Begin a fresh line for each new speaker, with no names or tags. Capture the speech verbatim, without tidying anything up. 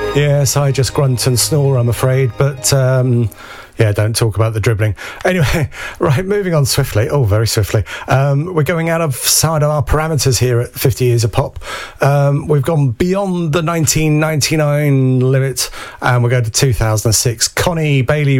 Yes, I just grunt and snore, I'm afraid, but um, yeah, don't talk about the dribbling. Anyway, right, moving on swiftly. Oh, very swiftly. Um, we're going out of side of our parameters here at fifty Years of Pop. Um, we've gone beyond the nineteen ninety-nine limit, and we're going to two thousand six. Connie Bailey